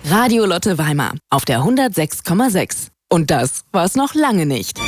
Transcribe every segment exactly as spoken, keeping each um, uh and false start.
Radio Lotte Weimar auf der hundertsechs Komma sechs. Und das war's noch lange nicht.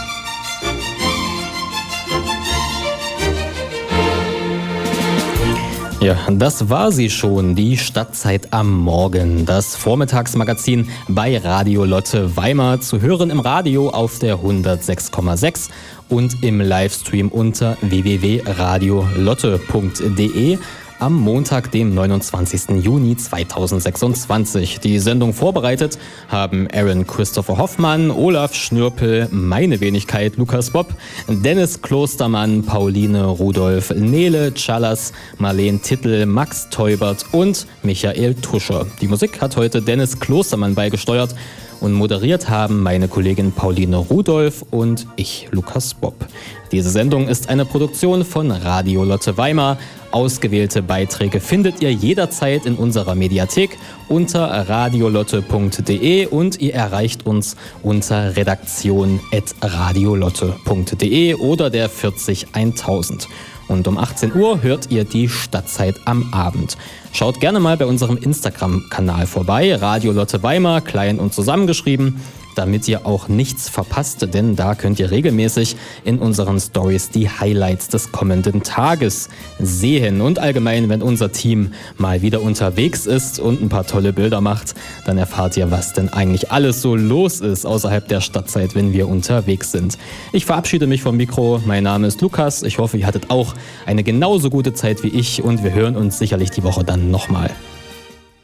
Ja, das war sie schon, die Stadtzeit am Morgen. Das Vormittagsmagazin bei Radio Lotte Weimar, zu hören im Radio auf der hundertsechs Komma sechs und im Livestream unter w w w punkt radio lotte punkt d e am Montag, dem neunundzwanzigsten Juni zweitausendsechsundzwanzig. Die Sendung vorbereitet haben Aaron Christopher Hoffmann, Olaf Schnürpel, meine Wenigkeit Lukas Bob, Dennis Klostermann, Pauline Rudolph, Nele Challas, Marleen Tittel, Max Teubert und Michael Tuscher. Die Musik hat heute Dennis Klostermann beigesteuert und moderiert haben meine Kollegin Pauline Rudolph und ich, Lukas Bob. Diese Sendung ist eine Produktion von Radio Lotte Weimar. Ausgewählte Beiträge findet ihr jederzeit in unserer Mediathek unter radio lotte punkt d e und ihr erreicht uns unter redaktion at radio lotte punkt d e oder der vierzig eintausend. Und um achtzehn Uhr hört ihr die Stadtzeit am Abend. Schaut gerne mal bei unserem Instagram-Kanal vorbei, Radio Lotte Weimar, klein und zusammengeschrieben, damit ihr auch nichts verpasst, denn da könnt ihr regelmäßig in unseren Stories die Highlights des kommenden Tages sehen. Und allgemein, wenn unser Team mal wieder unterwegs ist und ein paar tolle Bilder macht, dann erfahrt ihr, was denn eigentlich alles so los ist außerhalb der Stadtzeit, wenn wir unterwegs sind. Ich verabschiede mich vom Mikro, mein Name ist Lukas, ich hoffe, ihr hattet auch eine genauso gute Zeit wie ich und wir hören uns sicherlich die Woche dann nochmal.